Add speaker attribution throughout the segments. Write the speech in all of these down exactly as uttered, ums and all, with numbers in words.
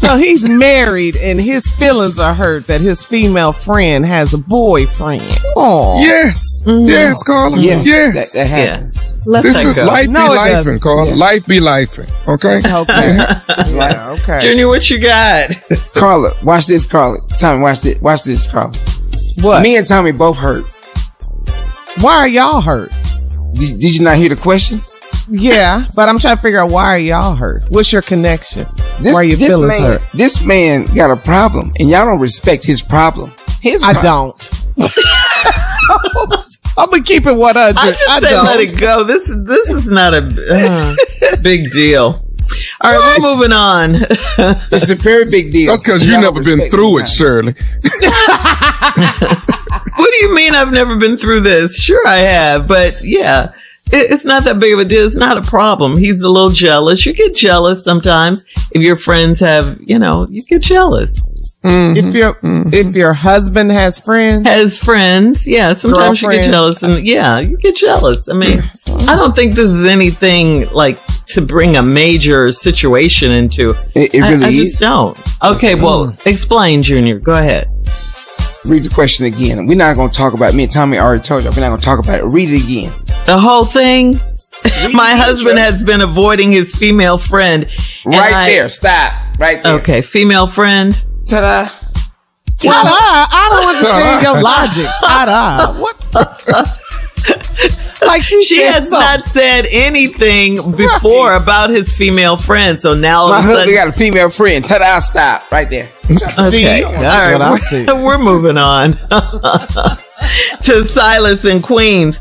Speaker 1: So he's married and his feelings are hurt that his female friend has a boyfriend. Oh,
Speaker 2: yes, mm-hmm. yes, Carla. Yes, yes.
Speaker 3: That, that happens.
Speaker 2: Yeah. Let's this is go. Life no, be lifing, Carla. Yeah. Life be lifing. Okay.
Speaker 1: Okay. Yeah, okay.
Speaker 4: Junior, what you got?
Speaker 3: Carla, watch this, Carla. Tommy, watch this. Watch this, Carla.
Speaker 1: What?
Speaker 3: Me and Tommy both hurt.
Speaker 1: Why are y'all hurt?
Speaker 3: Did, did you not hear the question?
Speaker 1: Yeah, but I'm trying to figure out why are y'all hurt? What's your connection?
Speaker 3: This,
Speaker 1: why are you
Speaker 3: this
Speaker 1: feeling
Speaker 3: man,
Speaker 1: hurt?
Speaker 3: This man got a problem, and y'all don't respect his problem. His
Speaker 1: I
Speaker 3: problem.
Speaker 1: don't. I'm gonna keep it one hundred.
Speaker 4: I just
Speaker 1: I
Speaker 4: said
Speaker 1: don't.
Speaker 4: let it go. This this is not a uh, big deal. All right, what? We're moving on.
Speaker 3: It's a very big deal.
Speaker 2: That's because you've never been through it, Shirley.
Speaker 4: What do you mean I've never been through this? Sure I have, but yeah, it, it's not that big of a deal. It's not a problem. He's a little jealous. You get jealous sometimes if your friends have, you know, you get jealous.
Speaker 1: Mm-hmm. If your mm-hmm. if your husband has friends,
Speaker 4: has friends, yeah. Sometimes you get jealous, and yeah, you get jealous. I mean, I don't think this is anything like to bring a major situation into.
Speaker 3: It, it really
Speaker 4: I, I
Speaker 3: is.
Speaker 4: just don't. Okay, well, explain, Junior. Go ahead.
Speaker 3: Read the question again. We're not going to talk about. Me and Tommy already told you. We're not going to talk about it. Read it again.
Speaker 4: The whole thing. My husband has been avoiding his female friend.
Speaker 3: Right
Speaker 4: I,
Speaker 3: there. Stop. Right there.
Speaker 4: Okay, female friend.
Speaker 3: Ta-da.
Speaker 1: Ta-da. I don't understand your logic. Ta-da. What the? Like she,
Speaker 4: she
Speaker 1: said
Speaker 4: has
Speaker 1: something.
Speaker 4: not said anything before right. about his female friend. So now
Speaker 3: my husband
Speaker 4: sudden,
Speaker 3: got a female friend. Ta-da. Stop. Right there.
Speaker 4: Okay. All right. We're, we're moving on to Silas in Queens.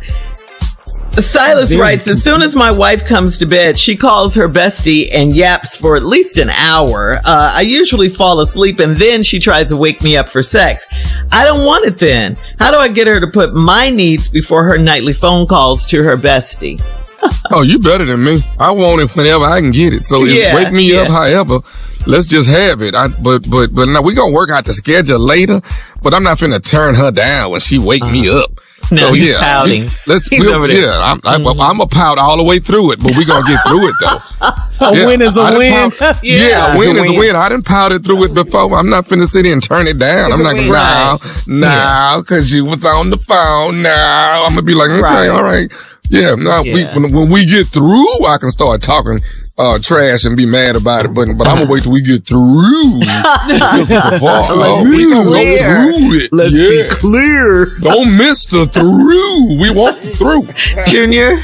Speaker 4: Silas writes, as soon as my wife comes to bed, she calls her bestie and yaps for at least an hour. Uh, I usually fall asleep and then she tries to wake me up for sex. I don't want it then. How do I get her to put my needs before her nightly phone calls to her bestie?
Speaker 2: Oh, you better than me. I want it whenever I can get it. So if
Speaker 4: Yeah,
Speaker 2: wake me
Speaker 4: yeah.
Speaker 2: up, however, let's just have it. I, but, but, but now we gonna work out the schedule later, but I'm not finna turn her down when she wake
Speaker 4: Uh-huh.
Speaker 2: me up.
Speaker 4: No,
Speaker 2: so,
Speaker 4: he's
Speaker 2: yeah,
Speaker 4: pouting.
Speaker 2: We, let's,
Speaker 4: He's
Speaker 2: we'll,
Speaker 4: over there.
Speaker 2: yeah, I'm, I, mm-hmm. I'm a pout all the way through it, but we gonna get through it though.
Speaker 1: A
Speaker 2: yeah,
Speaker 1: win is a
Speaker 2: I
Speaker 1: win.
Speaker 2: Pout, yeah, yeah, a win is a win. I done pouted through it before. I'm not finna sit here and turn it down.
Speaker 3: It's
Speaker 2: I'm not gonna,
Speaker 4: right.
Speaker 2: no, no, cause you was on the phone. No, I'm gonna be like, okay,
Speaker 4: Right.
Speaker 2: all right. Yeah, now
Speaker 4: Yeah.
Speaker 2: we, when, when we get through, I can start talking uh, trash and be mad about it. But but I'm gonna wait till we get through.
Speaker 4: Let's
Speaker 2: oh,
Speaker 4: be
Speaker 2: we can
Speaker 4: clear.
Speaker 2: go through it.
Speaker 4: Let's
Speaker 2: yeah.
Speaker 4: be clear.
Speaker 2: Don't miss the through. We want through.
Speaker 4: Junior?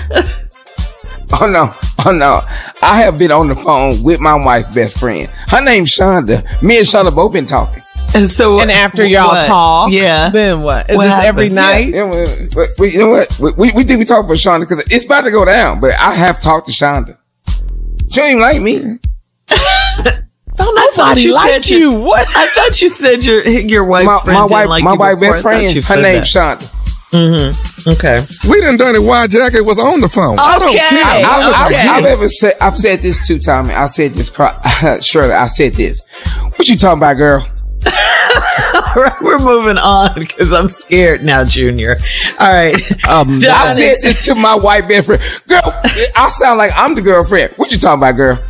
Speaker 3: Oh no. Oh no. I have been on the phone with my wife's best friend. Her name's Shonda. Me and Shonda both been talking.
Speaker 4: And so,
Speaker 1: And after y'all
Speaker 4: what?
Speaker 1: talk,
Speaker 4: yeah.
Speaker 1: then what? Is
Speaker 4: What
Speaker 1: this
Speaker 4: happened?
Speaker 1: every night?
Speaker 3: Yeah, we, we, you know what? We, we think we talk for Shonda because it's about to go down, but I have talked to Shonda. She don't even like me.
Speaker 1: Don't
Speaker 4: I thought
Speaker 1: nobody
Speaker 4: you
Speaker 1: like
Speaker 4: said
Speaker 1: you.
Speaker 4: your-
Speaker 1: What?
Speaker 4: I thought you said your your wife's
Speaker 3: My,
Speaker 4: friend
Speaker 3: my
Speaker 4: didn't
Speaker 3: wife,
Speaker 4: like
Speaker 3: my
Speaker 4: you
Speaker 3: wife's
Speaker 4: before.
Speaker 3: best
Speaker 4: I thought
Speaker 3: friend,
Speaker 4: you
Speaker 3: her
Speaker 4: said
Speaker 3: name's
Speaker 4: that.
Speaker 3: Shonda.
Speaker 4: Mm-hmm. Okay.
Speaker 2: We done done it while Jackie was on the phone. I don't
Speaker 4: Okay.
Speaker 2: care.
Speaker 3: I, I,
Speaker 4: Okay.
Speaker 3: I, I've ever said, I've said this too, Tommy. I said this, Shirley, I said this. What you talking about, girl?
Speaker 4: All right, we're moving on because I'm scared now, Junior. All right.
Speaker 1: Um,
Speaker 4: Don-
Speaker 3: I said this to my white best friend. Girl, I sound like I'm the girlfriend. What you talking about, girl?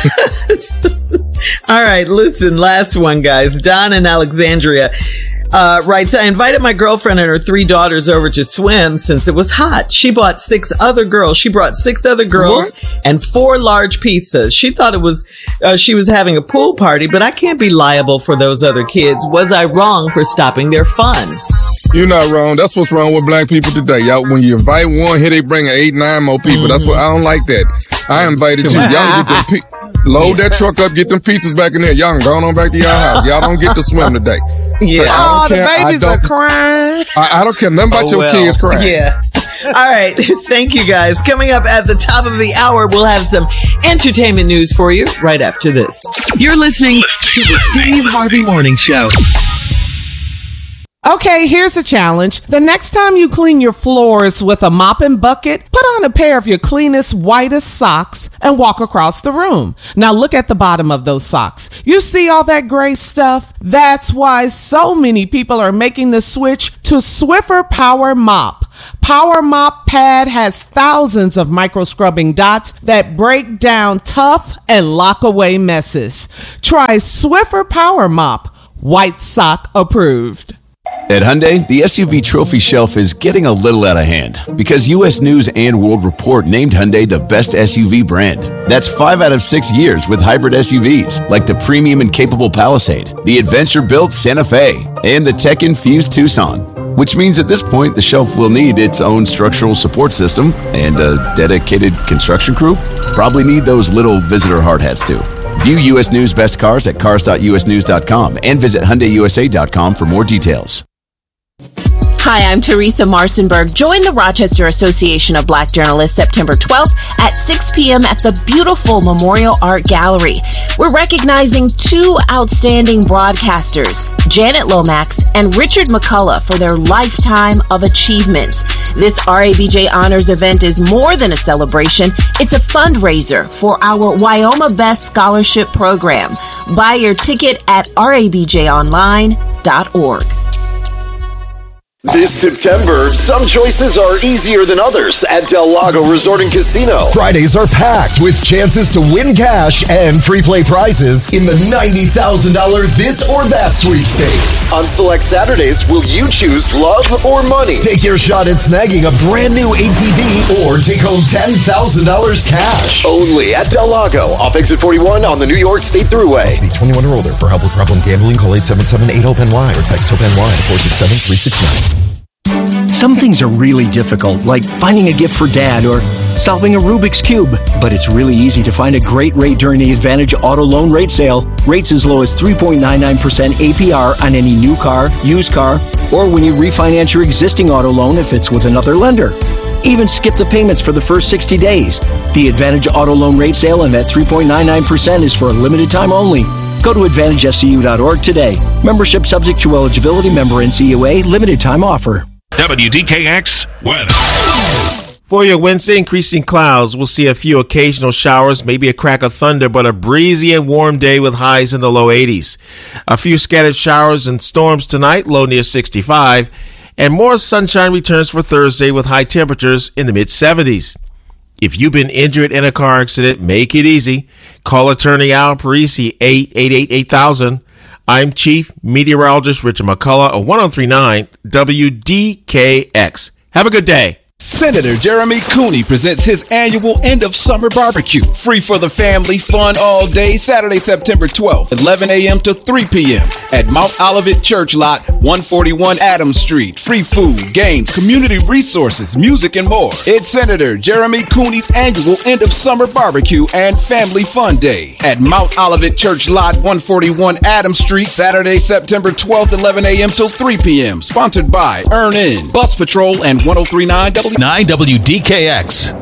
Speaker 4: All right, listen, last one, guys. Don in Alexandria uh, writes, I invited my girlfriend and her three daughters over to swim since it was hot. She bought six other girls. She brought six other girls
Speaker 2: What?
Speaker 4: and four large pizzas. She thought it was, uh, she was having a pool party, but I can't be liable for those other kids. Was I wrong for stopping their fun?
Speaker 2: You're not wrong. That's what's wrong with black people today. Y'all, when you invite one, here they bring eight, nine more people. Mm-hmm. That's what I don't like that. I invited you. Y'all get them pe- load that truck up, get them pizzas back in there. Y'all can go on back to y'all house. Y'all don't get to swim today.
Speaker 4: Yeah.
Speaker 1: Oh, the
Speaker 2: care.
Speaker 1: babies
Speaker 2: I
Speaker 1: are
Speaker 2: don't-
Speaker 1: crying.
Speaker 2: I, I don't care nothing about
Speaker 4: Oh,
Speaker 2: your
Speaker 4: well.
Speaker 2: kids crying.
Speaker 4: Yeah. All right. Thank you, guys. Coming up at the top of the hour, we'll have some entertainment news for you right after this.
Speaker 5: You're listening to the Steve Harvey Morning Show.
Speaker 1: Okay, here's a challenge. The next time you clean your floors with a mop and bucket, put on a pair of your cleanest, whitest socks and walk across the room. Now look at the bottom of those socks. You see all that gray stuff? That's why so many people are making the switch to Swiffer Power Mop. Power Mop Pad has thousands of micro scrubbing dots that break down tough and lock away messes. Try Swiffer Power Mop. White Sock approved.
Speaker 6: At Hyundai, the S U V trophy shelf is getting a little out of hand because U S News and World Report named Hyundai the best S U V brand. That's five out of six years with hybrid S U Vs like the premium and capable Palisade, the adventure-built Santa Fe, and the tech-infused Tucson. Which means at this point, the shelf will need its own structural support system and a dedicated construction crew. Probably need those little visitor hard hats too. View U S News Best Cars at cars dot u s news dot com and visit hyundai u s a dot com for more details.
Speaker 7: Hi, I'm Teresa Marcinberg. Join the Rochester Association of Black Journalists September twelfth at six p.m. at the beautiful Memorial Art Gallery. We're recognizing two outstanding broadcasters, Janet Lomax and Richard McCullough, for their lifetime of achievements. This R A B J Honors event is more than a celebration. It's a fundraiser for our Wyoma Best Scholarship Program. Buy your ticket at r a b j online dot org.
Speaker 8: This September, some choices are easier than others at Del Lago Resort and Casino.
Speaker 9: Fridays are packed with chances to win cash and free play prizes in the ninety thousand dollars This or That sweepstakes.
Speaker 8: On select Saturdays, will you choose love or money?
Speaker 9: Take your shot at snagging a brand new A T V or take home ten thousand dollars cash.
Speaker 8: Only at Del Lago, off exit forty-one on the New York State Thruway.
Speaker 9: Must be twenty-one or older. For help with problem gambling, call eight seven seven, eight, HOPE-N Y or text HOPE-N Y to four six seven, three six nine.
Speaker 10: Some things are really difficult, like finding a gift for Dad or solving a Rubik's Cube. But it's really easy to find a great rate during the Advantage Auto Loan Rate Sale. Rates as low as three point nine nine percent A P R on any new car, used car, or when you refinance your existing auto loan if it's with another lender. Even skip the payments for the first sixty days. The Advantage Auto Loan Rate Sale and that three point nine nine percent is for a limited time only. Go to advantage f c u dot org today. Membership subject to eligibility, member N C U A, limited time offer.
Speaker 11: W D K X weather.
Speaker 12: For your Wednesday, increasing clouds. We'll see a few occasional showers, maybe a crack of thunder, but a breezy and warm day with highs in the low eighties. A few scattered showers and storms tonight, low near sixty-five. And more sunshine returns for Thursday with high temperatures in the mid seventies. If you've been injured in a car accident, make it easy. Call attorney Al Parisi, eight eight eight, eight thousand. I'm Chief Meteorologist Richard McCullough of one oh three point nine W D K X. Have a good day.
Speaker 13: Senator Jeremy Cooney presents his annual end of summer barbecue. Free for the family, fun all day, Saturday, September twelfth, eleven a.m. to three p.m. at Mount Olivet Church Lot, one forty-one Adams Street. Free food, games, community resources, music, and more. It's Senator Jeremy Cooney's annual end of summer barbecue and family fun day at Mount Olivet Church Lot, one forty-one Adams Street, Saturday, September twelfth, eleven a.m. till three p.m. Sponsored by Earn In, Bus Patrol, and one oh three point nine W
Speaker 11: W D K X.